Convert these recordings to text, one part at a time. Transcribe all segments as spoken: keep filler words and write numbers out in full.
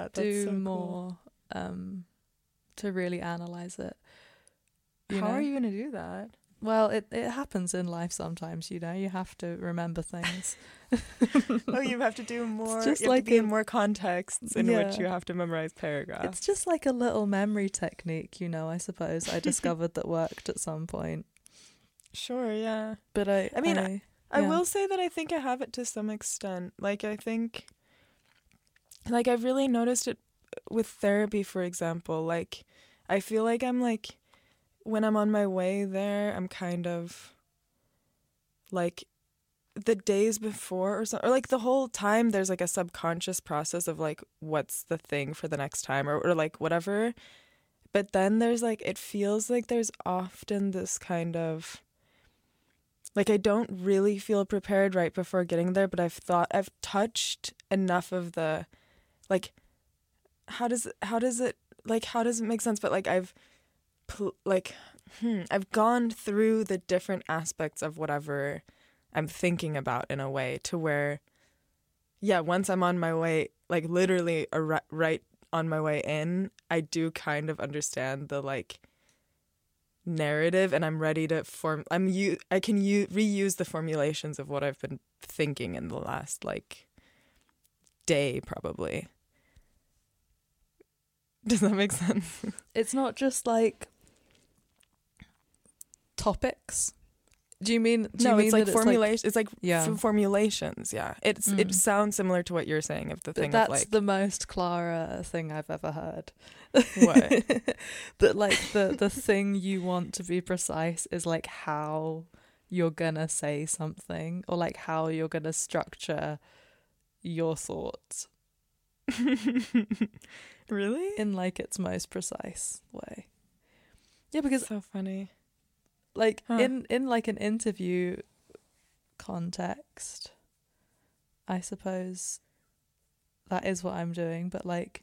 that's do so cool. more um, to really analyze it. You How know? are you going to do that? Well, it, it happens in life sometimes, you know. You have to remember things. Oh, you have to do more. just you have like to be a- in more contexts in Yeah. which you have to memorize paragraphs. It's just like a little memory technique, you know, I suppose. I discovered that worked at some point. Sure, yeah. But I I mean, I, I yeah. will say that I think I have it to some extent. Like, I think, like, I've really noticed it with therapy, for example. Like, I feel like I'm, like, when I'm on my way there, I'm kind of, like, the days before or something, or, like, the whole time there's, like, a subconscious process of, like, what's the thing for the next time, or, or like, whatever. But then there's, like, it feels like there's often this kind of, like, I don't really feel prepared right before getting there, but I've thought, I've touched enough of the, like, how does, how does it, like, how does it make sense? But, like, I've, pl- like, hmm, I've gone through the different aspects of whatever I'm thinking about in a way to where, yeah, once I'm on my way, like, literally a ri- right on my way in, I do kind of understand the, like, narrative, and I'm ready to form I'm u- I can u- reuse the formulations of what I've been thinking in the last, like, day, probably. Does that make sense? It's not just like topics. Do you mean do no, you mean it's like that formulation. It's like, Yeah. f- formulations. Yeah, it's Mm. it sounds similar to what you're saying of the But thing that's of, like, the most Clara thing I've ever heard. What? That, like, the the thing you want to be precise is, like, how you're gonna say something, or, like, how you're gonna structure your thoughts Really? in, like, its most precise way. Yeah, because So funny. like Huh. in in like an interview context, I suppose that is what I'm doing, but, like,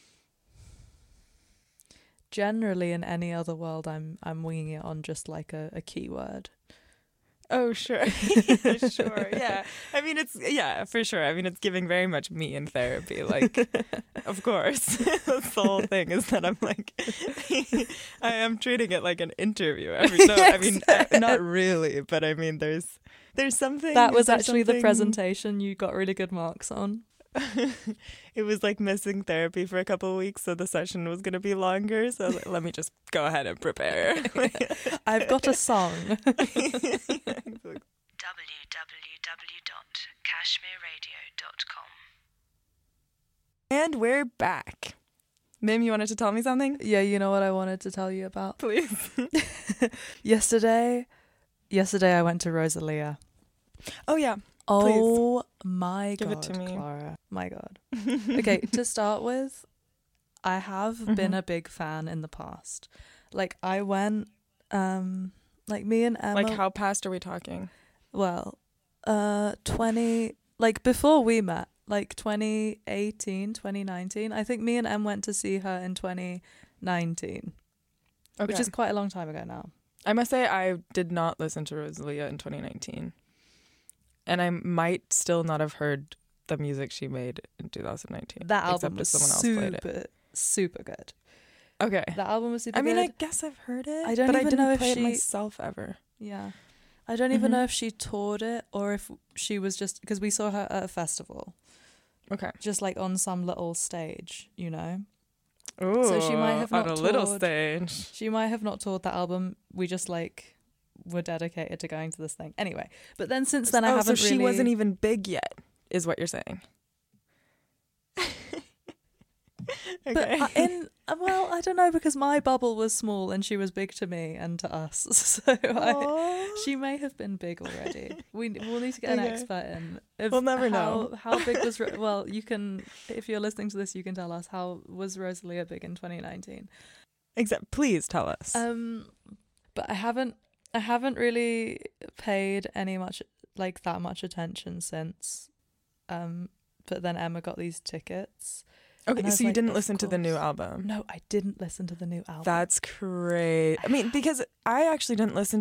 generally in any other world I'm I'm winging it on just, like, a, a keyword. Oh, sure. Sure, yeah. I mean, it's, yeah, for sure. I mean, it's giving very much me in therapy. Like, of course. That's the whole thing, is that I'm, like, I am treating it like an interview. Every, no, I mean, uh, not really, but I mean, there's there's something. That was there's actually the something- presentation you got really good marks on. It was like missing therapy for a couple of weeks, so the session was going to be longer. So I was like, let me just go ahead and prepare. I've got a song. w w w dot kashmir radio dot com. And we're back. Mim, you wanted to tell me something? Yeah, you know what I wanted to tell you about? Please. Yesterday, yesterday I went to Rosalia. Oh, yeah. Oh my Give god, it to me. Clara. My god. Okay, to start with, I have Mm-hmm. been a big fan in the past. Like, I went, um, like, me and Emma. Like, how past are we talking? Well, uh, twenty, like, before we met, like twenty eighteen, twenty nineteen. I think me and Em went to see her in twenty nineteen, Okay. which is quite a long time ago now. I must say I did not listen to Rosalia in twenty nineteen. And I might still not have heard the music she made in two thousand nineteen. That album except if was someone else played it. super, super good. Okay. That album was super I mean, good. I guess I've heard it. I don't but even I didn't know if play she- it myself ever. Yeah. I don't even Mhm. know if she toured it or if she was just, because we saw her at a festival, Okay. just like on some little stage, you know? Ooh, So she might have on not a little toured- stage. She might have not toured that album. We just like were dedicated to going to this thing. Anyway, but then since then I oh, haven't so she really... wasn't even big yet, is what you're saying. But Okay. uh, in, uh, well, I don't know, because my bubble was small and she was big to me and to us. So I, Aw. she may have been big already. We, we'll need to get an Okay. expert in. If- We'll never how, know. How big was... Ro- well, you can... If you're listening to this, you can tell us. How was Rosalia big in twenty nineteen? Except, please tell us. Um, but I haven't... I haven't really paid any much... Like, that much attention since. Um, but then Emma got these tickets. okay, and I so was you like, didn't of listen to the new course. album. No, I didn't listen to the new album. That's great. I mean, because I actually didn't listen to it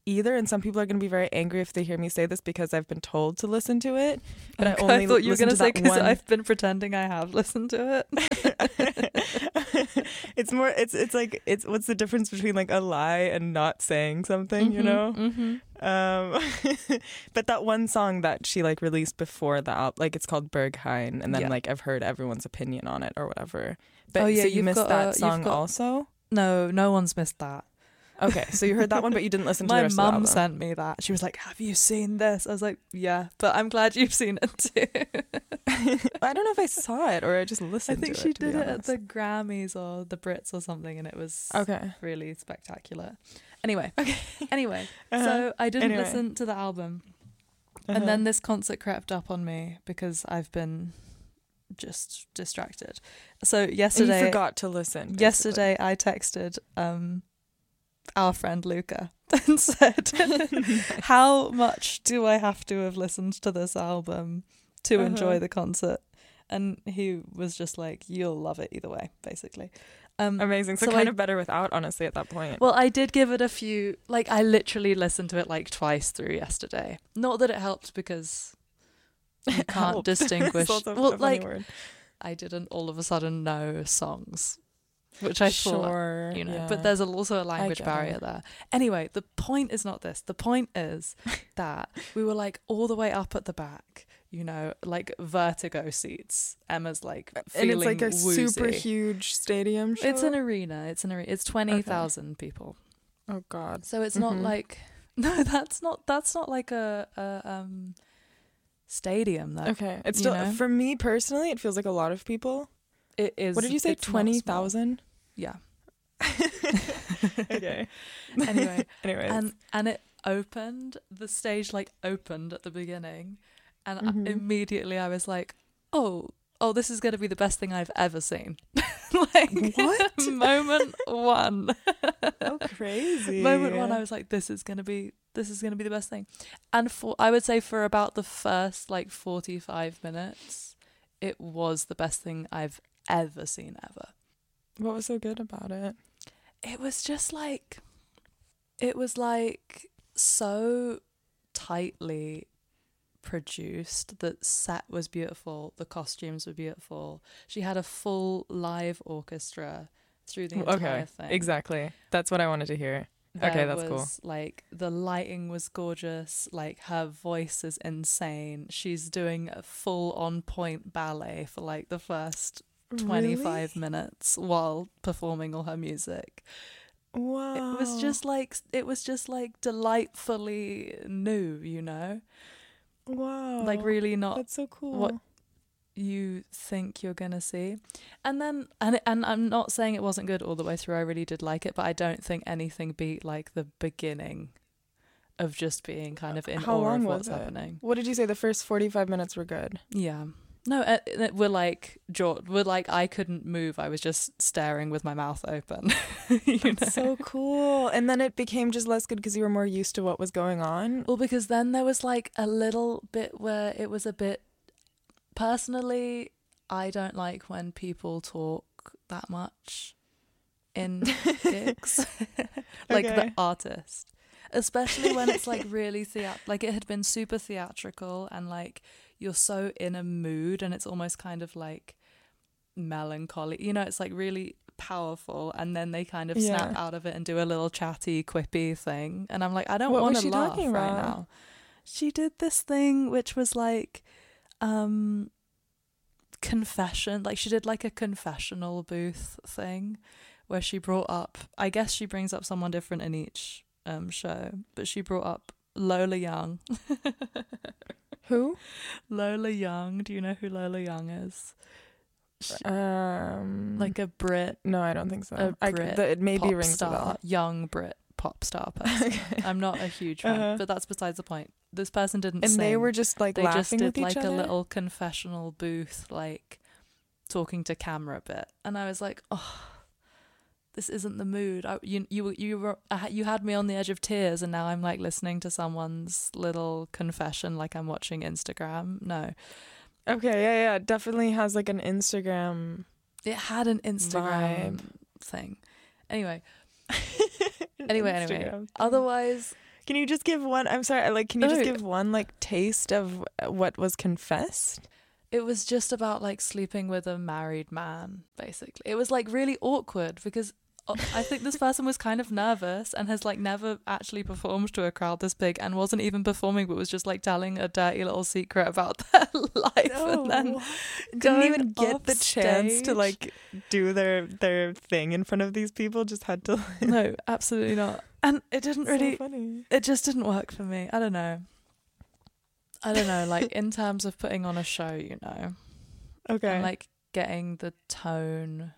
either, and some people are going to be very angry if they hear me say this because I've been told to listen to it, but Okay, I only I thought you were listen going to to say that because one. I've been pretending I have listened to it. It's more it's it's like it's what's the difference between like a lie and not saying something, you Mhm, know? mhm. Um but that one song that she like released before the album, like it's called Berghain, and then Yeah. like I've heard everyone's opinion on it or whatever. But Oh, yeah, so you you've missed got, that uh, you've song got- also? No, no one's missed that. Okay, so you heard that one, but you didn't listen to My the rest of the mum album. sent me that. She was like, "Have you seen this?" I was like, "Yeah," but I'm glad you've seen it too. I don't know if I saw it or I just I listened think to she it. to be did it at honest. the Grammys or the Brits or something, and it was Okay. really spectacular. Anyway, Okay. anyway, Uh-huh. so I didn't Anyway. listen to the album, Uh-huh. and then this concert crept up on me because I've been just distracted. So And yesterday, you forgot to listen. basically. yesterday I texted um our friend Luca and said, "How much do I have to have listened to this album to Uh-huh. enjoy the concert?" And he was just like, "You'll love it either way," basically. Um, Amazing. So, So kind I- of better without, honestly, at that point. well, I did give it a few, like I literally listened to it like twice through yesterday. Not that it helped because you can't Helped. distinguish. It's also Well, a funny like word. I didn't all of a sudden know songs, which I thought, sure, you know, yeah. but there's also a language get barrier it. there. Anyway, the point is not this. The point is that we were like all the way up at the back, you know, like vertigo seats. Emma's like and feeling it's like a woozy. super huge stadium show. It's an arena. It's an arena. It's twenty thousand people. Oh God. So it's not Mhm. like no, that's not that's not like a, a um stadium though. Okay, it's you still know? for me personally. It feels like a lot of people. It is. What did you say? it's not Twenty small. thousand. Yeah. Okay. Anyway, Anyways. and and it opened. The stage like opened at the beginning, and I- Mhm. immediately I was like, oh. Oh, this is going to be the best thing I've ever seen. Like What? moment one. Oh, crazy. Moment one, I was like, "This is gonna be, this is gonna be the best thing," and for I would say for about the first like forty-five minutes, it was the best thing I've ever seen ever. What was so good about it? It was just like, it was like so tightly produced. The set was beautiful. The costumes were beautiful. She had a full live orchestra through the entire Okay, thing. exactly. That's what I wanted to hear. Okay, There that's cool. was, like, the lighting was gorgeous. Like, her voice is insane. She's doing a full on point ballet for like the first twenty-five minutes while performing all her music. Wow. It was just like it was just like delightfully new, you know? wow. Like really not That's so cool. what you think you're gonna see. And then and and I'm not saying it wasn't good all the way through. I really did like it, but I don't think anything beat like the beginning of just being kind of in How awe long of was what's it? happening. What did you say? The first forty-five minutes were good. Yeah. No, uh, uh, we're like jaw. We're like I couldn't move. I was just staring with my mouth open. you know? That's so cool. And then it became just less good because you were more used to what was going on. Well, because then there was like a little bit where it was a bit. Personally, I don't like when people talk that much in gigs, like the Okay. artist, especially when it's like really theat. Like it had been super theatrical and like you're so in a mood and it's almost kind of like melancholy. You know, it's like really powerful, and then they kind of snap Yeah. out of it and do a little chatty, quippy thing, and I'm like, I don't What want was to she laugh talking right about? now. She did this thing which was like, um, confession. Like she did like a confessional booth thing, where she brought up. I guess she brings up someone different in each um show, but she brought up Lola Young. Who? Lola Young. Do you know who Lola Young is? She- Um, like a Brit no, I don't think so. a I, Brit the, it maybe pop rings a star, bell. young Brit pop star person. Okay. I'm not a huge fan, Uh-huh. but that's besides the point. This person didn't And sing. they were just like they laughing just did with like each a other. little confessional booth, like talking to camera a bit, and I was like, oh, this isn't the mood. I, you you you were I had- you had me on the edge of tears, and now I'm like listening to someone's little confession, like I'm watching Instagram. No, Okay, yeah, yeah, it definitely has like an Instagram. it had an Instagram thing. Anyway, anyway, anyway. Instagram. Otherwise, Can you just give one? I'm sorry. Like, can you just No. give one like taste of what was confessed? It was just about like sleeping with a married man, basically. It was like really awkward because uh, I think this person was kind of nervous and has like never actually performed to a crowd this big and wasn't even performing, but was just like telling a dirty little secret about their life, and then didn't going even get off the chance to stage. like do their their thing in front of these people. Just had to. No, absolutely not. And it didn't really. So funny. It just didn't work for me. I don't know. I don't know. Like in terms of putting on a show, you know. Okay. And like getting the tone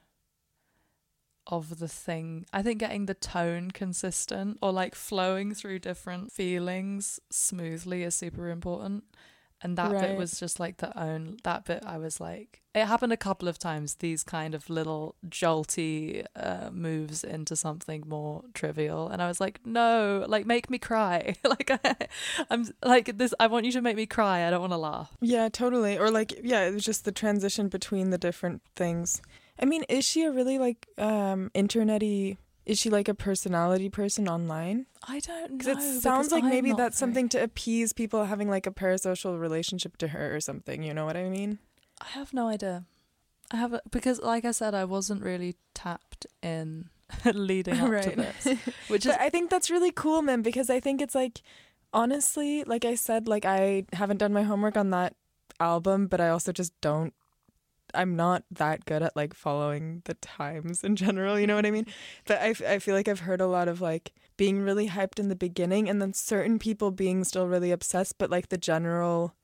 of the thing. I think getting the tone consistent or like flowing through different feelings smoothly is super important. And that bit Right. was just like the own, that bit I was like, it happened a couple of times, these kind of little jolty uh, moves into something more trivial. And I was like, no, like make me cry. like I, I'm like this, I want you to make me cry. I don't want to laugh. Yeah, totally. Or like, yeah, it was just the transition between the different things. I mean, is she a really like um internet-y, is she like a personality person online? I don't know. Because it sounds because like I'm maybe not that's very- something to appease people having like a parasocial relationship to her or something. You know what I mean? I have no idea. I have because, like I said, I wasn't really tapped in leading up to this, which is But I think that's really cool, man, because I think it's like, honestly, like I said, like I haven't done my homework on that album, but I also just don't, I'm not that good at like following the times in general, you know what I mean? But I, f- I feel like I've heard a lot of like being really hyped in the beginning and then certain people being still really obsessed, but like the general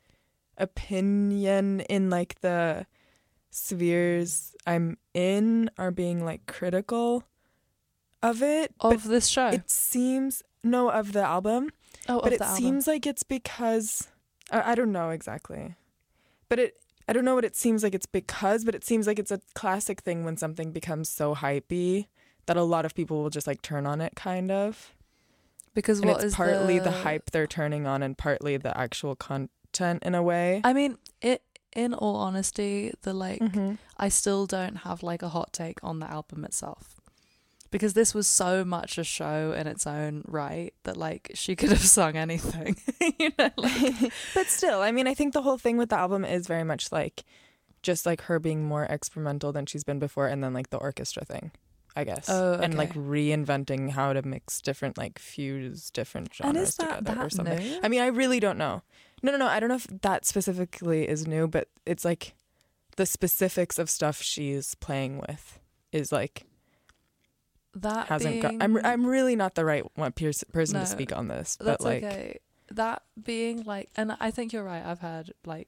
opinion in like the spheres I'm in are being like critical of it. of this show. It seems, no, of the album, oh, but of it the album. seems like it's because, I, I don't know exactly, but it, I don't know what it seems like it's because, but it seems like it's a classic thing when something becomes so hypey that a lot of people will just like turn on it, kind of. because And what it's is partly the... the hype they're turning on and partly the actual content in a way. I mean, it. In all honesty, the like, Mhm. I still don't have like a hot take on the album itself. Because this was so much a show in its own right that like she could have sung anything, you know. Like, But still, I mean, I think the whole thing with the album is very much like just like her being more experimental than she's been before, and then like the orchestra thing, I guess. Oh, And like okay. reinventing how to mix different, like fuse different and genres is that together or that something. new? I mean, I really don't know. No, no, no. I don't know if that specifically is new, but it's like the specifics of stuff she's playing with is like that hasn't got. being, I'm I'm really not the right one pers- person No, to speak on this, but That's like okay. That being like, and I think you're right. I've heard like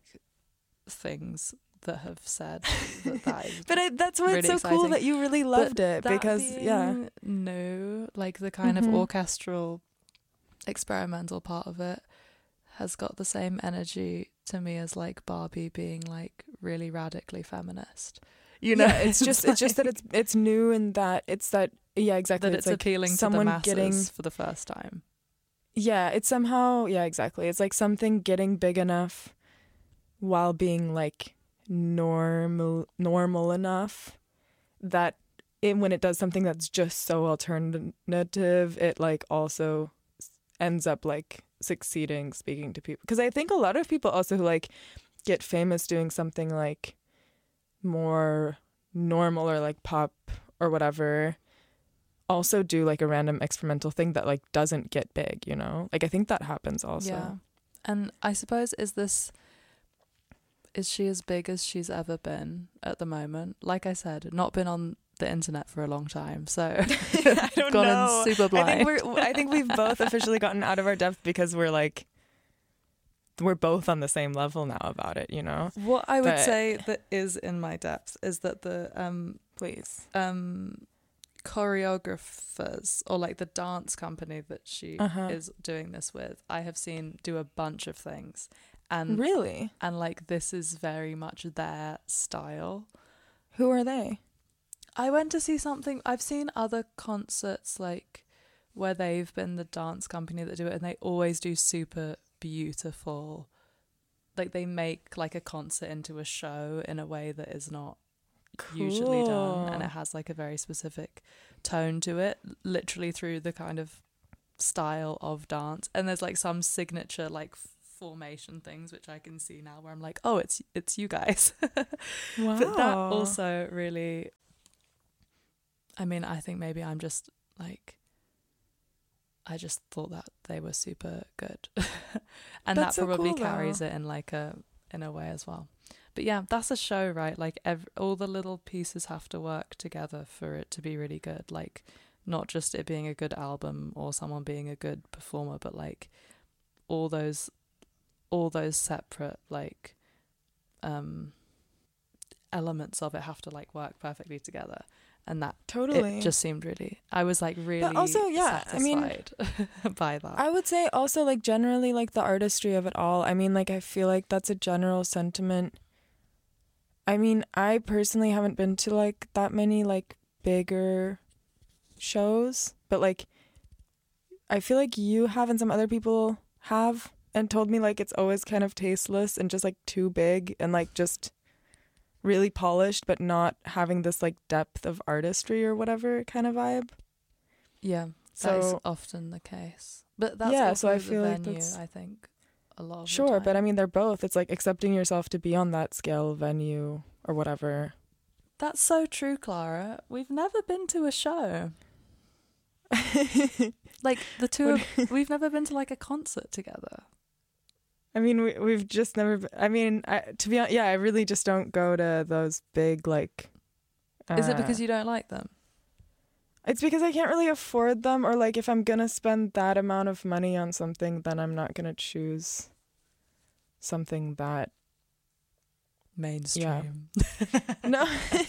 things that have said that that is But I, that's why it's really so cool exciting. that you really loved it that because yeah. being new, like the kind Mhm. of orchestral experimental part of it has got the same energy to me as like Barbie being like really radically feminist. You know, Yeah, it's just it's just that it's it's new and that it's that yeah exactly that it's, like appealing to the someone masses getting for the first time. yeah it's somehow yeah exactly it's like something getting big enough while being like normal normal enough that it, when it does something that's just so alternative, it like also s- ends up like succeeding speaking to people, because I think a lot of people also who like get famous doing something like more normal or like pop or whatever also do like a random experimental thing that like doesn't get big, you know? Like I think that happens also. Yeah. And I suppose is this is she as big as she's ever been at the moment? Like I said, not been on the internet for a long time, so I don't gone know. in super blind. I think we're I think we've both officially gotten out of our depth because we're like we're both on the same level now about it, you know? What I would But- say that is in my depth is that the um Please. um choreographers or like the dance company that she Uh-huh. is doing this with, I have seen do a bunch of things, and Really? and like this is very much their style. Who are they? I went to see something. I've seen other concerts like where they've been the dance company that do it, and they always do super beautiful. Like they make like a concert into a show in a way that is not usually done, and Cool. it has like a very specific tone to it, literally through the kind of style of dance, and there's like some signature like formation things which I can see now where I'm like, oh, it's it's you guys. Wow. But that also really, I mean, I think maybe I'm just like, I just thought that they were super good. And That's that so probably cool, carries though. it in like a in a way as well. But yeah, that's a show, right? Like ev- all the little pieces have to work together for it to be really good. Like not just it being a good album or someone being a good performer, but like all those all those separate like um elements of it have to like work perfectly together. And that Totally. it just seemed really, I was like really But also, yeah, I mean, satisfied by that. I would say also like generally like the artistry of it all. I mean, like I feel like that's a general sentiment. I mean, I personally haven't been to like that many like bigger shows, but like I feel like you have and some other people have and told me like it's always kind of tasteless and just like too big and like just really polished but not having this like depth of artistry or whatever kind of vibe. Yeah, that is So often the case. But that's yeah, also so I the feel like venue, that's- I think, a lot of the sure, but I time. mean they're both. It's like accepting yourself to be on that scale venue or whatever. That's so true, Clara. We've never been to a show. Like the two of, we've never been to like a concert together. I mean, we we've just never. Been, I mean, I, to be honest, yeah, I really just don't go to those big like. Uh, Is it because you don't like them? It's because I can't really afford them, or like if I'm gonna spend that amount of money on something, then I'm not gonna choose something that. Mainstream. No,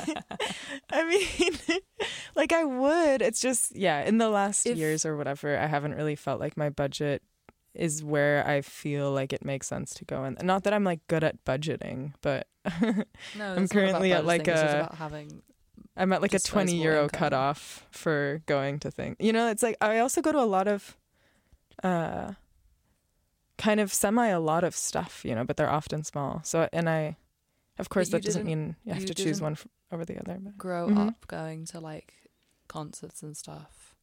I mean, like I would. It's just yeah. In the last If- years or whatever, I haven't really felt like my budget is where I feel like it makes sense to go. And not that I'm like good at budgeting, but No, I'm it's currently not at about like budgeting, it's just a- about having. I'm at like a Disposable twenty euro income. cutoff for going to things. You know, it's like I also go to a lot of, uh, kind of semi a lot of stuff. You know, but they're often small. So and I, of course, you that doesn't didn't- mean you have you to choose didn't one f- over the other. But. Grow Mhm. up going to like concerts and stuff.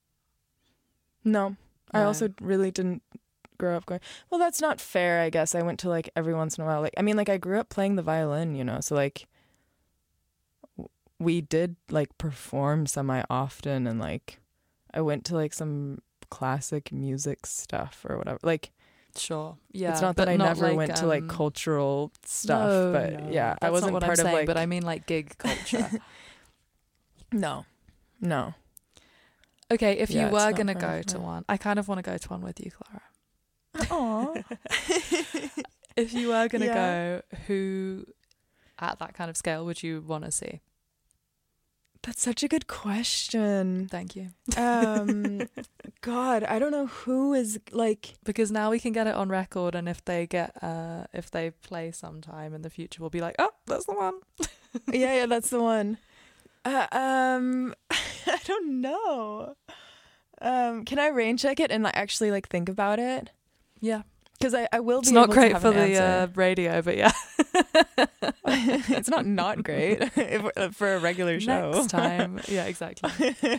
No, I No. also really didn't grow up going. Well, that's not fair, I guess. I went to like every once in a while. Like, I mean, like I grew up playing the violin, you know, so like w- we did like perform semi often, and like I went to like some classic music stuff or whatever. Like, Sure. Yeah. it's not but that I never like, went to like um, cultural stuff, no, but no, yeah, that's I not wasn't what part I'm of saying, like. but I mean like gig culture. No, no. Okay, if Yeah, you it's were not gonna part go of to my- one, I kind of want to go to one with you, Clara. Aw. If you were gonna Yeah. go, who at that kind of scale would you want to see? That's such a good question. Thank you. Um, God, I don't know who is like. Because now we can get it on record, and if they get, uh, if they play sometime in the future, we'll be like, oh, that's the one. Yeah, yeah, that's the one. Uh, um, I don't know. Um, can I rain check it and like actually like think about it? Yeah, Because I, I will be. it's not able great to have for an the uh, answer. radio, but yeah. It's not not great if, for a regular show. Next time, yeah, exactly.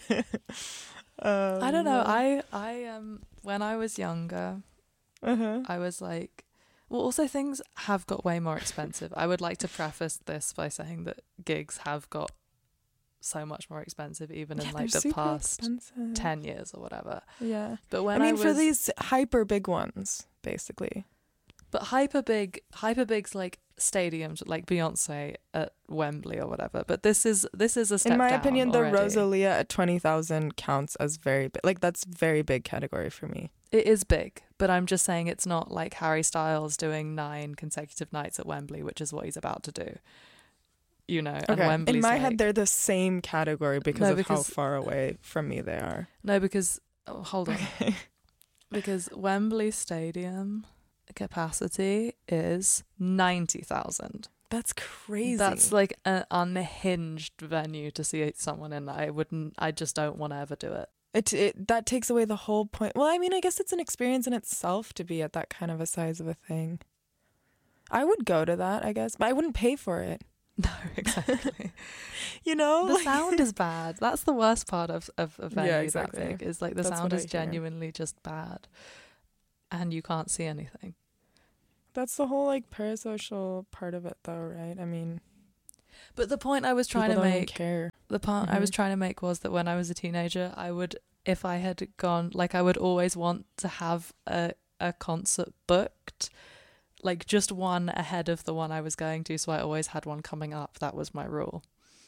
um, I don't know. I I um when I was younger, Uh-huh. I was like, well, also things have got way more expensive. I would like to preface this by saying that gigs have got so much more expensive, even Yeah, in like they're the super past expensive. ten years or whatever. Yeah. But when I mean, was, for these hyper big ones, basically. but hyper big, hyper big's like stadiums, like Beyonce at Wembley or whatever. But this is this is a step In my down opinion, the already. Rosalia at twenty thousand counts as very big. Like, that's very big category for me. It is big, but I'm just saying it's not like Harry Styles doing nine consecutive nights at Wembley, which is what he's about to do. You know, and Okay. Wembley's In my like, head, they're the same category because No, of because- how far away from me they are. no, because oh, hold on, Okay. because Wembley Stadium capacity is ninety thousand. That's crazy. That's like an unhinged venue to see someone in. I wouldn't. I just don't want to ever do it. It, it that takes away the whole point. Well, I mean, I guess it's an experience in itself to be at that kind of a size of a thing. I would go to that, I guess, but I wouldn't pay for it. No, exactly. You know, The like- sound is bad. That's the worst part of of a venue. Yeah, That exactly. big is like the That's sound what I is hear. genuinely just bad, and you can't see anything. That's the whole like parasocial part of it, though, right? I mean, But the point I was trying people to don't even make, care. the point I was Mhm. trying to make was that when I was a teenager, I would, if I had gone, like I would always want to have a a concert booked, like just one ahead of the one I was going to, so I always had one coming up. That was my rule.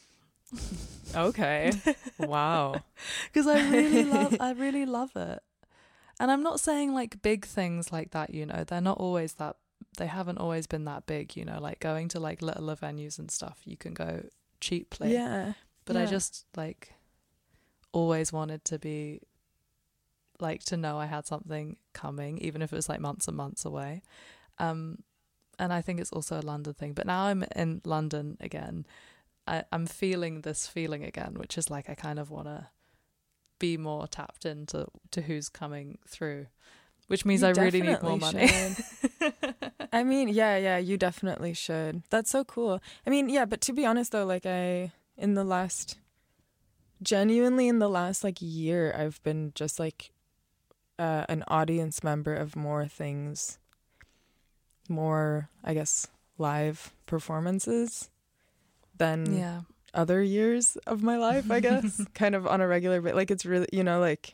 Okay. Wow. Because I really love I really love it. And I'm not saying like big things like that, you know, they're not always that, they haven't always been that big, you know, like going to like littler venues and stuff, you can go cheaply. Yeah. But I yeah. just like always wanted to be like to know I had something coming, even if it was like months and months away. Um and I think it's also a London thing. But now I'm in London again, I, I'm feeling this feeling again, which is like I kind of want to be more tapped into to who's coming through, which means You I really need more definitely money. I mean, yeah, yeah, you definitely should. That's so cool. I mean, yeah, but to be honest though, like I in the last genuinely in the last like year, I've been just like uh, an audience member of more things, more, I guess, live performances than Yeah. other years of my life, I guess, kind of on a regular bit. Like it's really, you know, like,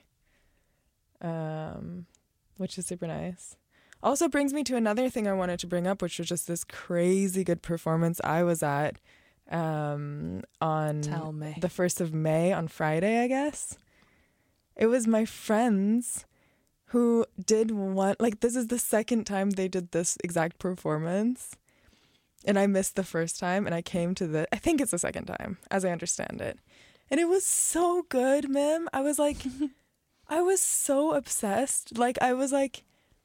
um, which is super nice. Also brings me to another thing I wanted to bring up, which was just this crazy good performance I was at um, on Tell me. the first of May on Friday, I guess. It was my friends who did one, like this is the second time they did this exact performance. And I missed the first time and I came to the, I think it's the second time, as I understand it. And it was so good, Mim. I was like, I was so obsessed. Like, I was like,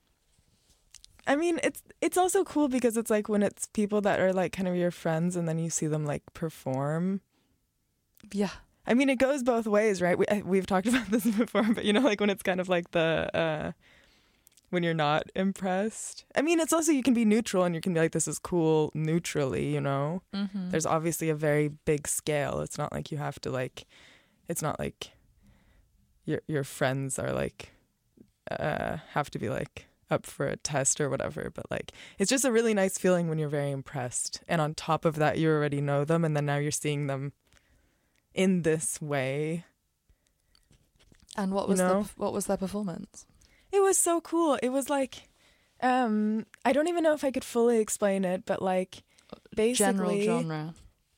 I mean, it's it's also cool because it's like when it's people that are like kind of your friends and then you see them like perform. Yeah. I mean, it goes both ways, right? We, I- we've talked about this before, but you know, like when it's kind of like the, uh, when you're not impressed. I mean, it's also, you can be neutral and you can be like, this is cool neutrally, you know? Mm-hmm. There's obviously a very big scale. It's not like you have to like, it's not like your your friends are like, uh, have to be like up for a test or whatever. But like, it's just a really nice feeling when you're very impressed. And on top of that, you already know them. And then now you're seeing them in this way. And what You was know? the what was their performance? It was so cool. It was like, um, I don't even know if I could fully explain it, but like, basically, General genre.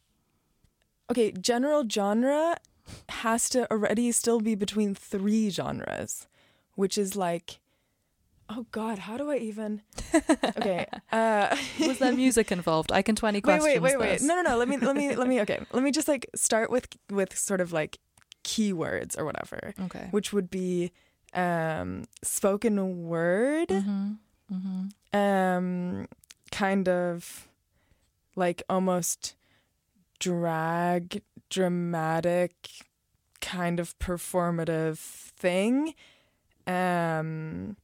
okay, general genre has to already still be between three genres, which is like, oh God, how do I even? Okay, uh, Was there music involved? I can twenty wait, questions. wait, wait, wait. this. No, no, no. Let me, let me, let me. Okay, let me just like start with with sort of like keywords or whatever, Okay. which would be um, spoken word. Mm-hmm. Mm-hmm. um kind of like almost drag dramatic kind of performative thing, um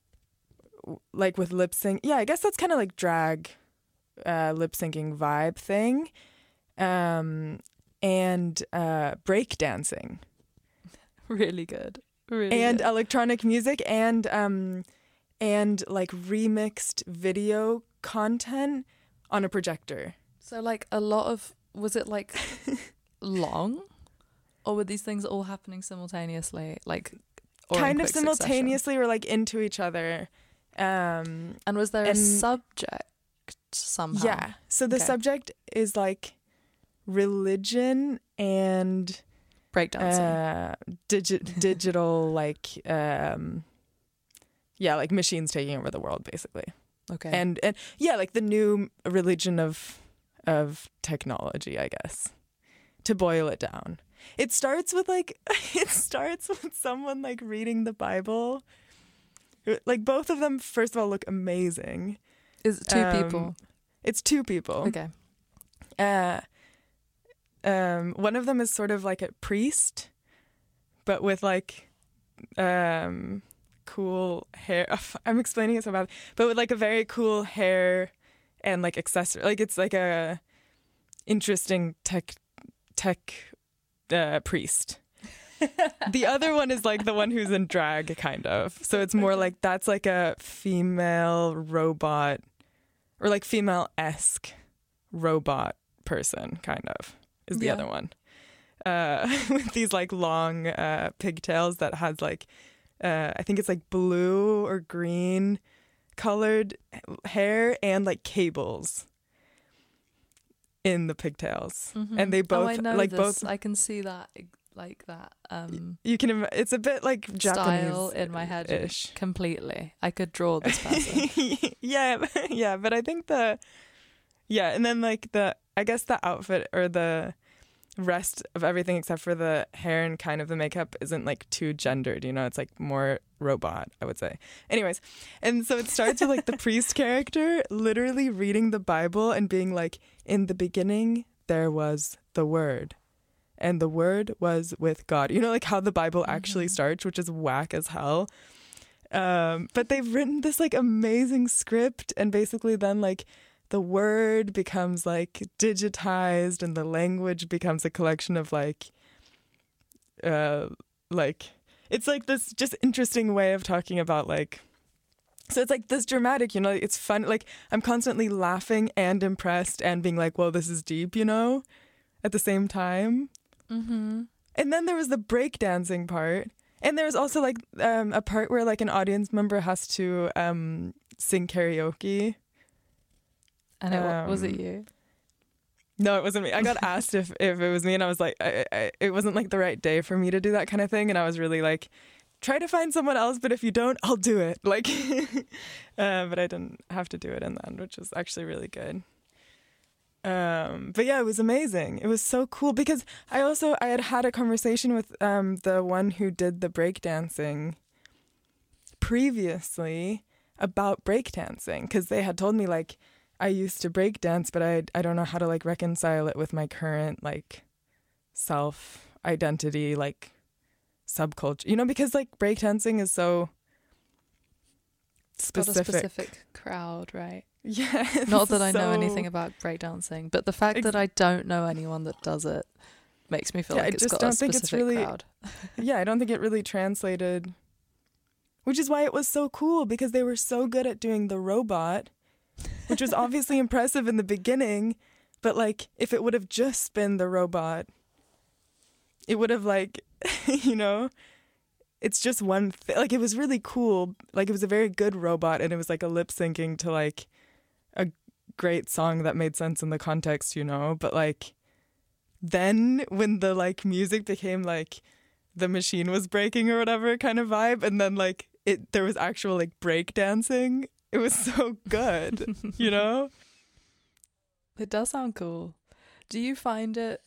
w- like with lip sync. Yeah, I guess that's kind of like drag uh lip syncing vibe thing, um and uh break dancing Really good. Really and good. electronic music and um and like remixed video content on a projector. So like a lot of, was it like long, or were these things all happening simultaneously, like or in Kind of quick succession? simultaneously or like into each other. Um And was there a and- subject somehow? yeah. So the Okay. subject is like religion and Breakdancing. uh digi- digital like um yeah, like machines taking over the world basically. okay. And and yeah, like the new religion of of technology, I guess. To boil it down. It starts with like it starts with someone like reading the Bible. Like both of them first of all look amazing. Is it two um, people? It's two people. Okay. Uh um one of them is sort of like a priest but with like um cool hair. I'm explaining it so bad, but with like a very cool hair and like accessory. Like it's like a interesting tech tech uh, priest. The other one is like the one who's in drag, kind of. So it's more like that's like a female robot or like female-esque robot person, kind of, is the Yeah. other one. Uh, with these like long uh, pigtails that has like, uh, I think it's like blue or green colored hair and like cables in the pigtails. Mhm. And they both, oh, I know like this. both, I can see that, like that um, you can, im- it's a bit like Japanese style in my head ish. completely. I could draw this person. yeah, yeah, but I think the, yeah, and then like the, I guess the outfit or the rest of everything except for the hair and kind of the makeup isn't like too gendered, you know, it's like more robot, I would say. Anyways, and so it starts with like the priest character literally reading the Bible and being like, in the beginning there was the Word, and the Word was with God. You know, like how the Bible actually Mhm. starts, which is whack as hell. Um, but they've written this like amazing script, and basically then like the word becomes like digitized and the language becomes a collection of like uh like it's like this just interesting way of talking about like, so it's like this dramatic, you know, it's fun, like I'm constantly laughing and impressed and being like, whoa, this is deep, you know, at the same time. Mm-hmm. And then there was the breakdancing part. And there was also like um, a part where like an audience member has to um, sing karaoke. And it, wa- was it Um, you? No, it wasn't me. I got asked if, if it was me, and I was like, I, I, it wasn't like the right day for me to do that kind of thing. And I was really like, try to find someone else, but if you don't, I'll do it. Like, uh, but I didn't have to do it in the end, which was actually really good. Um, but yeah, it was amazing. It was so cool because I also, I had had a conversation with um, the one who did the breakdancing previously about breakdancing, because they had told me like, I used to break dance, but I I don't know how to like reconcile it with my current like self identity, like subculture. You know, because like breakdancing is so It's got a specific. specific crowd, right? Yeah. Not that I know so- anything about breakdancing, but the fact Ex- that I don't know anyone that does it makes me feel Yeah, like I it's just got don't a think specific it's really- crowd. Yeah, I don't think it really translated. Which is why it was so cool, because they were so good at doing the robot, which was obviously impressive in the beginning, but like if it would have just been the robot, it would have like, you know, it's just one thing. Like it was really cool. Like it was a very good robot, and it was like a lip syncing to like a great song that made sense in the context, you know, but like then when the like music became like the machine was breaking or whatever kind of vibe, and then like it there was actual like break dancing, it was so good. You know, It does sound cool. Do you find it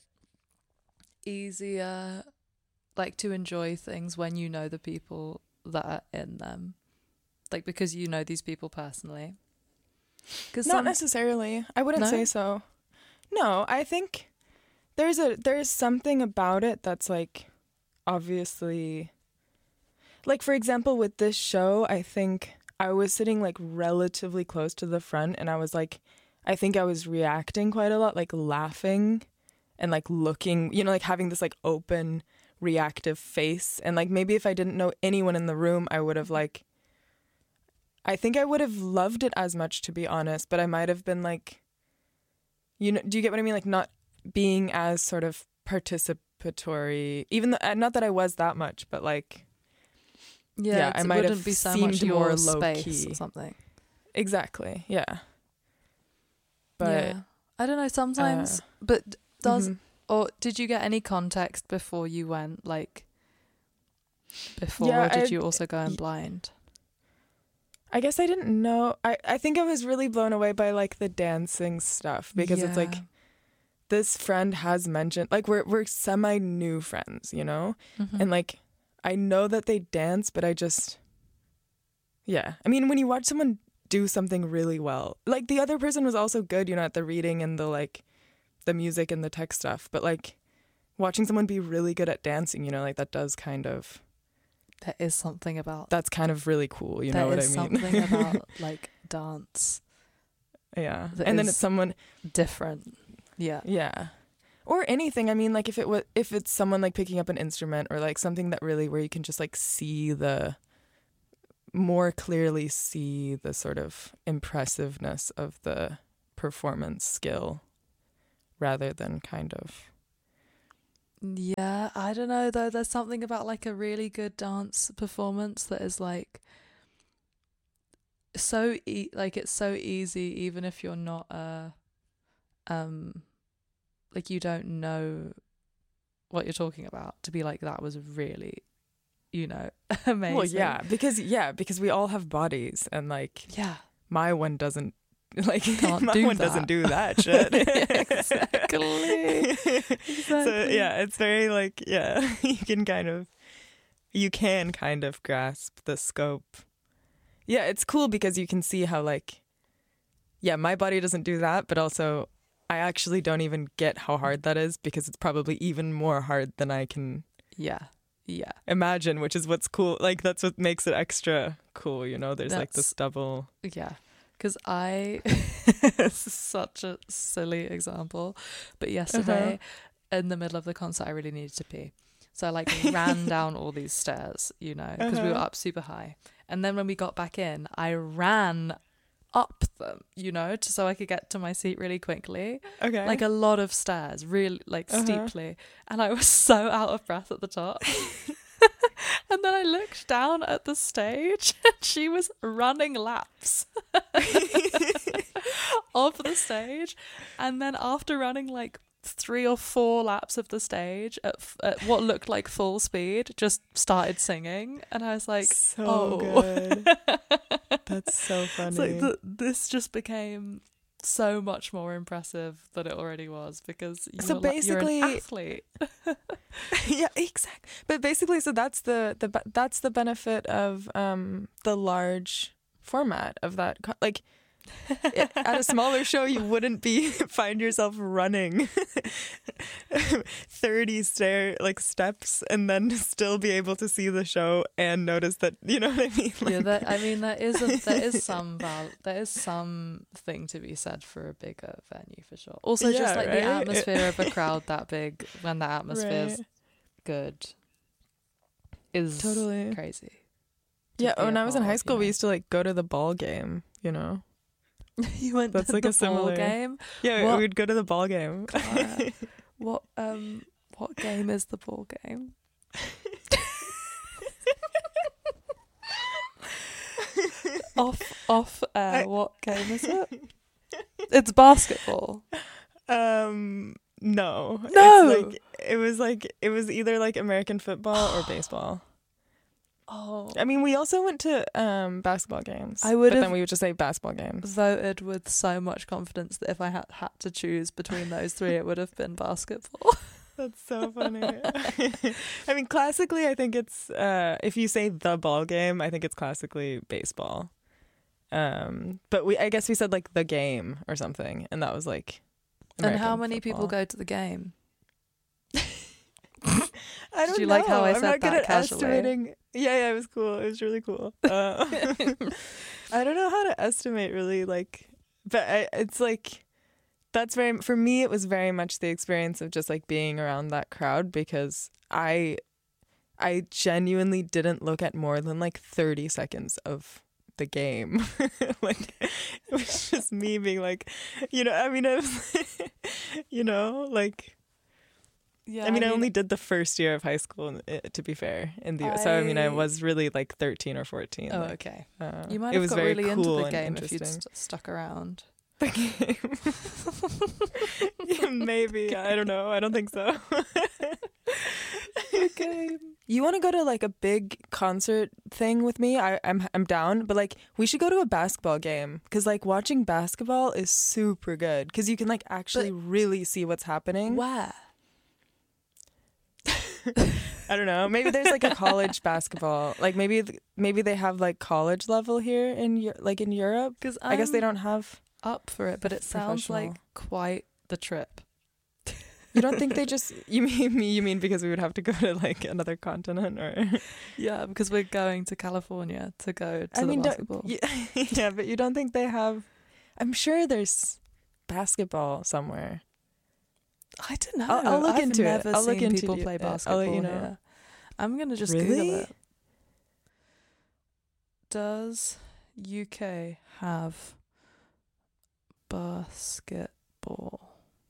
easier, like, to enjoy things when you know the people that are in them? Like, because you know these people personally? Because not necessarily. I wouldn't No? say so. No, I think there's a there's something about it that's like obviously, like for example with this show, I think I was sitting like relatively close to the front, and I was like, I think I was reacting quite a lot, like laughing and like looking, you know, like having this like open reactive face. And like maybe if I didn't know anyone in the room, I would have like, I think I would have loved it as much, to be honest, but I might have been like, you know, do you get what I mean? Like not being as sort of participatory, even though, uh, not that I was that much, but like, yeah, yeah, it's- I it might have wouldn't be so much seemed your more space low-key. or something. exactly. Yeah. But, yeah. I don't know, sometimes, uh, but d- does, mhm. or did you get any context before you went, like, before, Yeah, or did I- you also go in blind? I guess I didn't know. I, I think I was really blown away by like the dancing stuff, because it's like Yeah. this friend has mentioned, like we're we're semi new friends, you know? Mhm. And like I know that they dance, but I just yeah. I mean, when you watch someone do something really well, like the other person was also good, you know, at the reading and the like the music and the tech stuff, but like watching someone be really good at dancing, you know, like that does kind of There is something about that's kind of really cool, you there know what I is mean? something about, like, dance yeah. that And then is it's someone different. Yeah. Yeah. Or anything. I mean, like if it was, if it's someone like picking up an instrument or like something that really where you can just like see the more clearly see the sort of impressiveness of the performance skill rather than kind of. Yeah, I don't know though. There's something about like a really good dance performance that is like so e- like it's so easy even if you're not uh um like you don't know what you're talking about to be like that was really, you know, amazing. Well, yeah, because yeah, because we all have bodies and like Yeah. my one doesn't like Can't my do one that. doesn't do that shit. Exactly. Exactly. So yeah, it's very like yeah, you can kind of you can kind of grasp the scope. Yeah, it's cool because you can see how like yeah, my body doesn't do that, but also I actually don't even get how hard that is because it's probably even more hard than I can Yeah. Yeah. imagine, which is what's cool. Like that's what makes it extra cool, you know? There's like That's- this double. Yeah. Because I, this is such a silly example, but yesterday in the middle of the concert, I really needed to pee. So I like ran down all these stairs, you know, because we were Uh-huh. up super high. And then when we got back in, I ran up them, you know, to, so I could get to my seat really quickly. Okay. Like a lot of stairs, really like Uh-huh. steeply. And I was so out of breath at the top. And then I looked down at the stage and she was running laps of the stage. And then after running like three or four laps of the stage at, f- at what looked like full speed, just started singing. And I was like, so oh. good. That's so funny. It's like th- this just became so much more impressive than it already was because you're, So like, you're an basically- athlete. Yeah, exactly. But basically, so that's the the be- that's the benefit of um the large format of that. Co- like i- at a smaller show, you wouldn't be find yourself running thirty stair like steps and then still be able to see the show and notice that you know what I mean. Yeah, Like- that, I mean there is a, there is some val- there is some thing to be said for a bigger venue for sure. Also, just Yeah, like right? the atmosphere of a crowd that big when the atmosphere's Right. good is Totally. crazy. to Yeah, be when a I was in part high of, school, you we know. used to like go to the ball game. You know. You went That's to like the a similar- ball game. Yeah, What? we'd go to the ball game. Cara, what um what game is the ball game? off off air, I- what game is it? It's basketball. Um, no. No! It's like, it was like it was either like American football or baseball. Oh, I mean, we also went to um basketball games. I would but then have- we would just say basketball games. voted with so much confidence that if I had had to choose between those three, it would have been basketball. That's so funny. I mean, classically, I think it's uh if you say the ball game, I think it's classically baseball. Um, but we I guess we said like the game or something, and that was like. And how American many people football. go to the game? I don't Did you know. like how I I'm said not good that at casually? estimating. Yeah, yeah, it was cool. It was really cool. Uh, I don't know how to estimate really, like, but I, it's like that's very for me. It was very much the experience of just like being around that crowd because I, I genuinely didn't look at more than like thirty seconds of the game. Like it was just me being like, you know, I mean, it was, you know, like. Yeah, I mean, I, only did the first year of high school, uh, to be fair, in the U S. So, I mean, I I- was really like thirteen or fourteen. Oh, like, okay. uh, You might it have was got very really into cool the and game if you'd interesting. st- stuck around. The game. Maybe. I don't know. I don't think so. The game. You want to go to like a big concert thing with me? I, I'm I'm down, but like we should go to a basketball game because like watching basketball is super good because you can like actually really see what's happening. Where? I don't know. Maybe there's like a college basketball. Like maybe maybe they have like college level here in Eu- like in Europe. Because I guess they don't have. up for it, but it sounds like Professional. quite the trip. You don't think they just you mean me? You mean because we would have to go to like another continent or? Yeah, because we're going to California to go to I mean, the don't- basketball. yeah, yeah, but you don't think they have? I'm sure there's basketball somewhere. I don't know. I'll- I'll look I've into it. never I'll look seen into people it. play I'll let basketball you know. here. I'm gonna just Really? Google it. Does U K have basketball?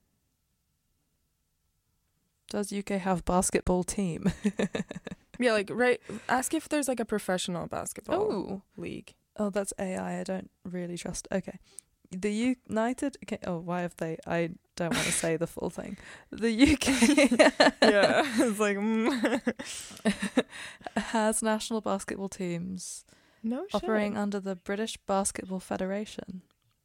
Does U K have basketball team? Yeah, like right. Ask if there's like a professional basketball Oh, league. oh, that's A I. I don't really trust. Okay, the United. Okay, oh, why have they? I don't want to say the full thing. The U K. Yeah, it's like mm. has national basketball teams no shit. operating under the British Basketball Federation.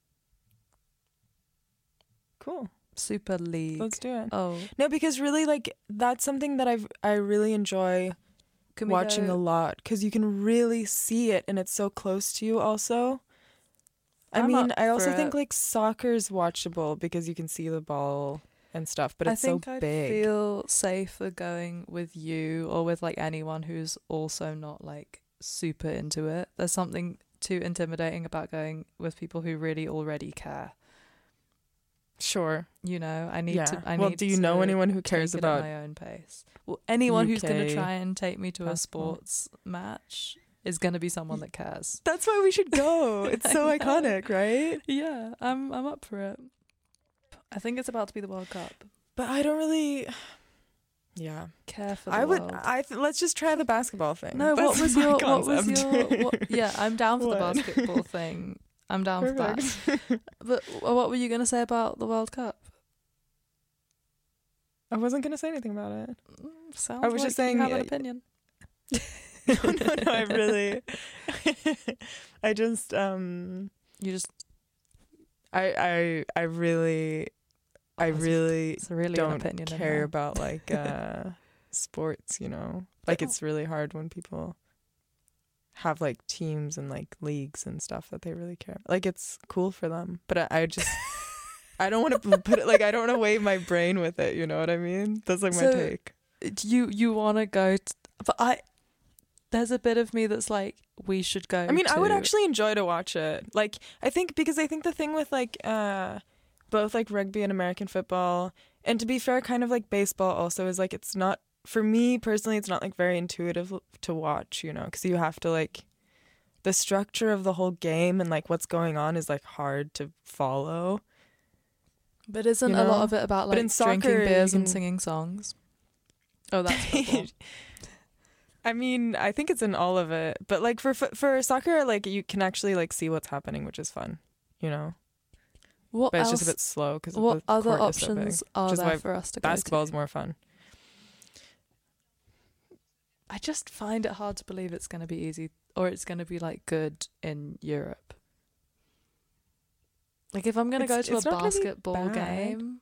Cool. Super League. Let's do it. Oh, No, because really, like that's something that I've I really enjoy can we watching go- a lot because you can really see it and it's so close to you. Also, I I'm mean, up I also for think it. like soccer's watchable because you can see the ball and stuff, but it's I think so I'd big. feel safer going with you or with like anyone who's also not like super into it. There's something too intimidating about going with people who really already care. Sure. You know, I need Yeah. to. I well, need do you to know anyone who take cares it about? at my own pace? Well, anyone who's going to U K try and take me to a basketball? sports match is going to be someone that cares. That's why we should go. It's I so know. iconic, right? Yeah, I'm. I'm up for it. I think it's about to be the World Cup. But I don't really. Yeah. Care for the I would. world. I th- let's just try the basketball thing. No, what That's was my your what was concept. your what, yeah, I'm down for the What? basketball thing. I'm down for that. Perfect. But w- what were you going to say about the World Cup? I wasn't gonna say anything about it. Mm, Sounds I was like just saying, you have an uh, opinion. no, no, no. I really. I just um. You just I I I really. I Oh, it's- really it's really an don't opinion in care there. about like uh sports, you know. Like But- it's really hard when people have like teams and like leagues and stuff that they really care. Like it's cool for them, but I, I just I don't want to put it like I don't want to weigh my brain with it, you know what I mean? That's like my So, take. Do you you want to go t- but I there's a bit of me that's like we should go I mean, I would to- actually enjoy to watch it. Like I think because I think the thing with like uh both like rugby and American football, and to be fair, kind of like baseball also is like it's not for me personally. It's not like very intuitive to watch, you know, because you have to like the structure of the whole game and like what's going on is like hard to follow. But isn't you a lot know? of it about But like in soccer, drinking you beers and can- singing songs? Oh, that's football. I mean, I think it's in all of it, but like for fo- for soccer, like you can actually like see what's happening, which is fun, you know. What But it's else? just a bit slow because What the other court is so big. options are which is there why for us to Basketball go is more fun. to? I just find it hard to believe it's going to be easy or it's going to be like good in Europe. Like if I'm going to go It's- to a it's not gonna be basketball bad. game,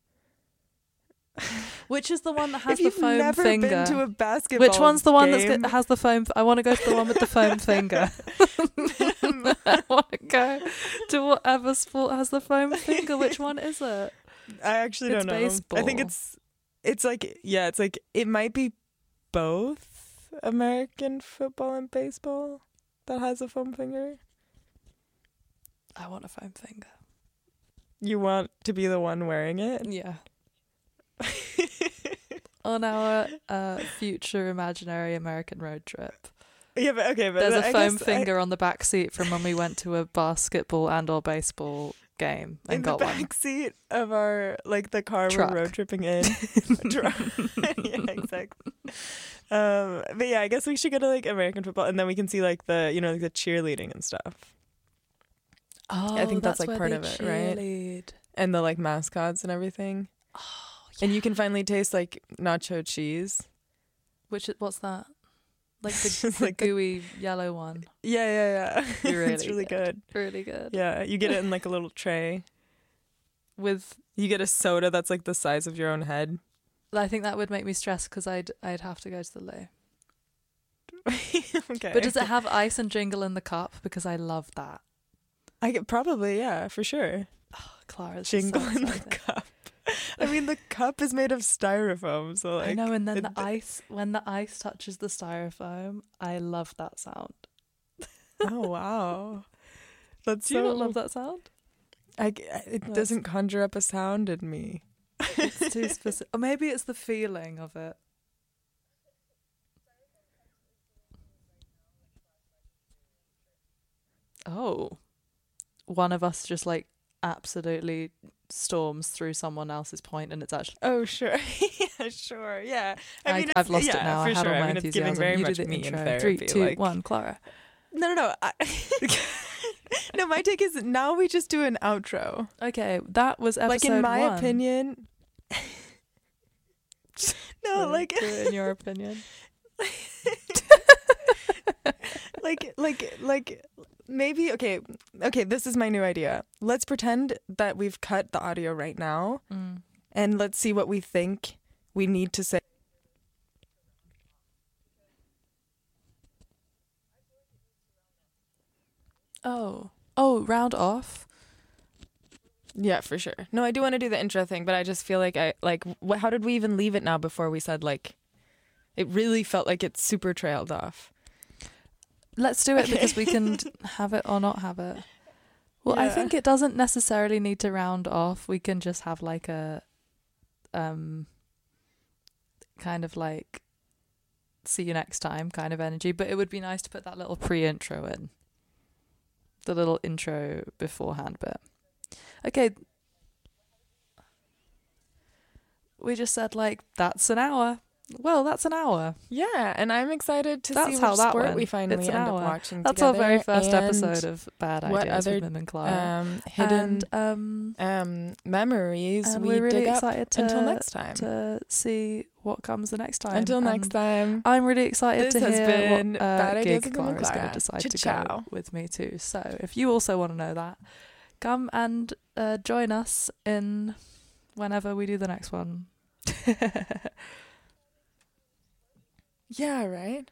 which is the one that has If the you've foam never finger? been to a basketball Which one's the one that's game, got, has the foam? I want to go to the one with the foam finger. I want to go to whatever sport has the foam finger. Which one is it? I actually It's don't know. I think baseball. it's it's like yeah, it's like it might be both American football and baseball that has a foam finger. I want a foam finger. You want to be the one wearing it? Yeah. On our uh, future imaginary American road trip, Yeah, but okay, but there's a I foam guess I- finger on the back seat from when we went to a basketball and or baseball game and in the got one. back seat of our like the car Truck. we're road tripping in. Truck. Yeah, exactly. Um, but yeah, I guess we should go to like American football, and then we can see like the you know like the cheerleading and stuff, Oh, I think that's, like, where part they of it, right? cheerlead. and the like mascots and everything. Oh, And you can finally taste like nacho cheese. Which is, what's that? Like the, It's just the like the- gooey yellow one. Yeah, yeah, yeah. Really it's really good. Really good. Yeah, you get it in like a little tray. With You get a soda that's like the size of your own head. I think that would make me stressed because I'd I'd have to go to the loo. Okay. But does it have ice and jingle in the cup? Because I love that. I get probably yeah, for sure. Clara's Jingle so in the excited. cup. I mean, the cup is made of styrofoam, so like I know, and then it- the ice when the ice touches the styrofoam, I love that sound. Oh wow, that's Do you so. not love that sound? I, g- it That's- doesn't conjure up a sound in me. It's too specific. Or maybe it's the feeling of it. Oh. One of us just like absolutely storms through someone else's point and it's actually... Oh, sure. Yeah, sure. Yeah. I, I mean, I've it's- lost yeah, it now. For I had sure. all my I mean, it's giving enthusiasm. very You much do the me in intro. therapy. Three, two, like, one, Clara. No, no, no. I, no, my take is now we just do an outro. Okay, that was episode Like in my one. opinion. No, So, like do it in your opinion. like like like maybe okay okay this is my new idea. Let's pretend that we've cut the audio right now Mm. and let's see what we think we need to say. Oh. Oh, round off. Yeah, for sure. No, I do want to do the intro thing, but I just feel like I like wh- how did we even leave it now before we said like it really felt like it's super trailed off. Let's do it Okay. because we can have it or not have it. Well, I Yeah. think it doesn't necessarily need to round off. We can just have like a um kind of like see you next time kind of energy, but it would be nice to put that little pre-intro in. The little intro beforehand bit. Okay. We just said like that's an hour. Well, that's an hour. Yeah, and I'm excited to That's see how which that sport went. we finally It's an end hour. up watching That's together. our very first and episode of Bad what Ideas other, with Mim and Clara. um, hidden and um, um, memories and we we're really dig up excited to, until next time. to see what comes the next time. Until next And time. I'm really excited This to has hear been what uh, Bad Ideas gig with Mim and Clara is going Clara. to decide to go Ciao. with me too. So if you also want to know that, come and uh, join us in whenever we do the next one. Yeah, right?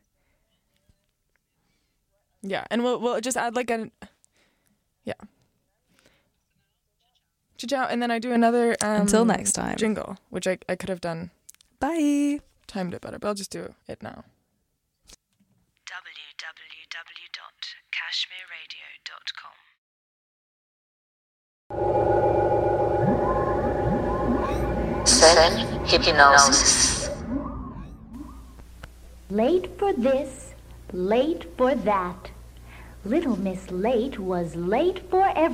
Yeah, and we'll we'll just add like a yeah. Ciao, and then I do another um, Until next time. jingle, which I I could have done Bye. timed it better, but I'll just do it now. w w w dot kashmir radio dot com. Zen hypnosis. Late for this, late for that. Little Miss Late was late for everything.